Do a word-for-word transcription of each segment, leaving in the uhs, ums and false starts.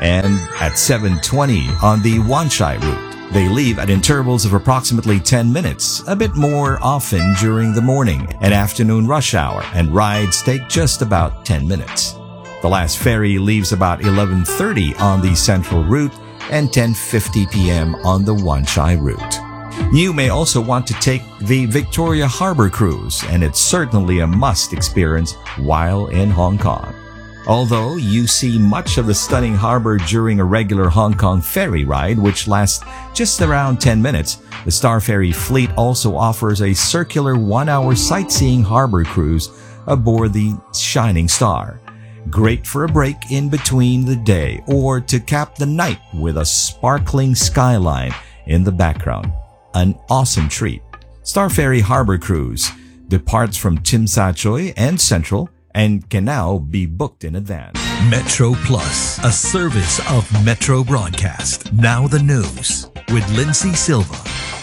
and at seven twenty on the Wanchai route. They leave at intervals of approximately ten minutes, a bit more often during the morning and afternoon rush hour, and rides take just about ten minutes. The last ferry leaves about eleven thirty on the Central route and ten fifty p.m. on the Wanchai route. You may also want to take the Victoria Harbour Cruise, and it's certainly a must experience while in Hong Kong. Although you see much of the stunning harbor during a regular Hong Kong ferry ride, which lasts just around ten minutes, the Star Ferry fleet also offers a circular one-hour sightseeing harbor cruise aboard the Shining Star. Great for a break in between the day or to cap the night with a sparkling skyline in the background. An awesome treat. Star Ferry Harbor Cruise departs from Tsim Sha Tsui and Central and can now be booked in advance. Metro Plus, a service of Metro Broadcast. Now the news with Lindsay Silva.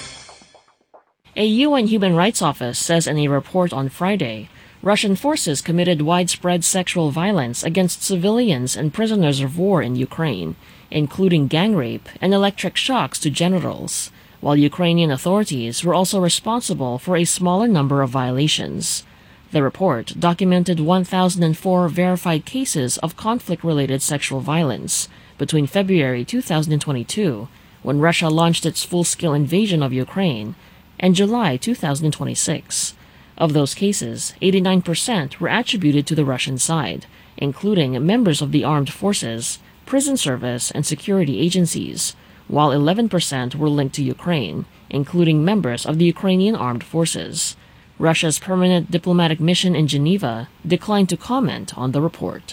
A U N Human Rights Office says in a report on Friday, Russian forces committed widespread sexual violence against civilians and prisoners of war in Ukraine, including gang rape and electric shocks to genitals, while Ukrainian authorities were also responsible for a smaller number of violations. The report documented one thousand four verified cases of conflict-related sexual violence between February two thousand twenty-two, when Russia launched its full-scale invasion of Ukraine, and July two thousand twenty-six. Of those cases, eighty-nine percent were attributed to the Russian side, including members of the armed forces, prison service, and security agencies, while eleven percent were linked to Ukraine, including members of the Ukrainian armed forces. Russia's permanent diplomatic mission in Geneva declined to comment on the report.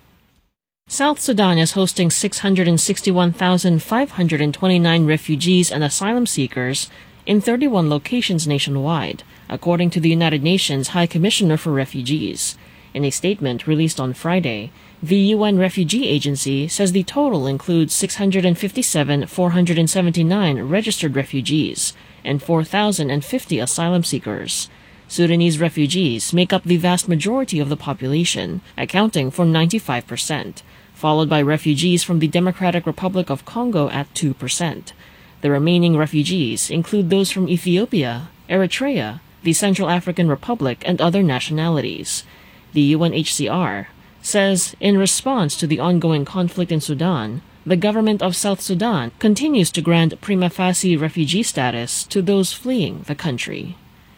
South Sudan is hosting six hundred sixty-one thousand five hundred twenty-nine refugees and asylum seekers in thirty-one locations nationwide, according to the United Nations High Commissioner for Refugees. In a statement released on Friday, the U N Refugee Agency says the total includes six hundred fifty-seven thousand four hundred seventy-nine registered refugees and four thousand fifty asylum seekers. Sudanese refugees make up the vast majority of the population, accounting for ninety-five percent, followed by refugees from the Democratic Republic of Congo at two percent. The remaining refugees include those from Ethiopia, Eritrea, the Central African Republic, and other nationalities. The U N H C R says, in response to the ongoing conflict in Sudan, the government of South Sudan continues to grant prima facie refugee status to those fleeing the country.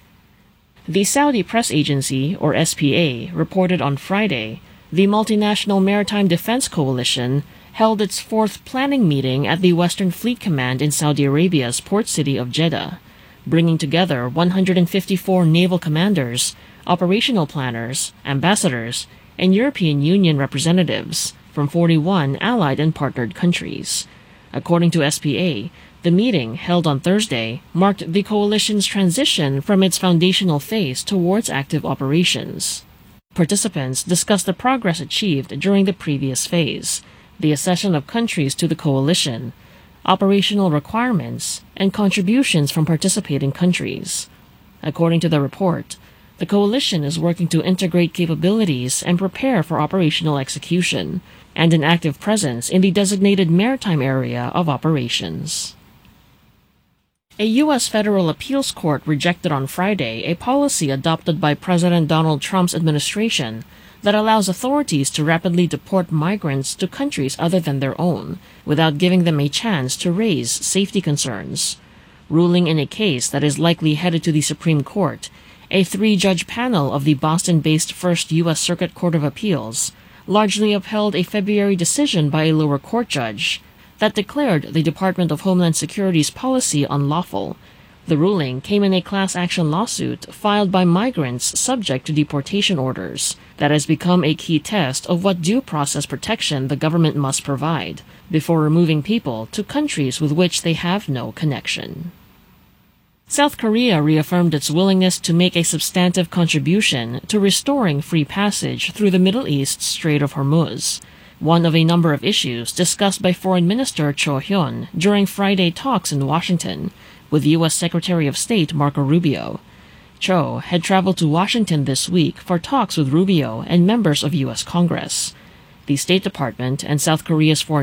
The Saudi Press Agency, or S P A, reported on Friday the Multinational Maritime Defense Coalition held its fourth planning meeting at the Western Fleet Command in Saudi Arabia's port city of Jeddah, bringing together one hundred fifty-four naval commanders, operational planners, ambassadors, and European Union representatives from forty-one allied and partnered countries. According to S P A, the meeting, held on Thursday, marked the coalition's transition from its foundational phase towards active operations. Participants discussed the progress achieved during the previous phase, the accession of countries to the coalition, operational requirements, and contributions from participating countries. According to the report, the coalition is working to integrate capabilities and prepare for operational execution, and an active presence in the designated maritime area of operations. A U S federal appeals court rejected on Friday a policy adopted by President Donald Trump's administration that allows authorities to rapidly deport migrants to countries other than their own, without giving them a chance to raise safety concerns. Ruling in a case that is likely headed to the Supreme Court, a three-judge panel of the Boston-based First U S Circuit Court of Appeals largely upheld a February decision by a lower court judge that declared the Department of Homeland Security's policy unlawful. The ruling came in a class action lawsuit filed by migrants subject to deportation orders that has become a key test of what due process protection the government must provide before removing people to countries with which they have no connection. South Korea reaffirmed its willingness to make a substantive contribution to restoring free passage through the Middle East's Strait of Hormuz, one of a number of issues discussed by Foreign Minister Cho Hyun during Friday talks in Washington with U S Secretary of State Marco Rubio. Cho had traveled to Washington this week for talks with Rubio and members of U S Congress. The State Department and South Korea's Foreign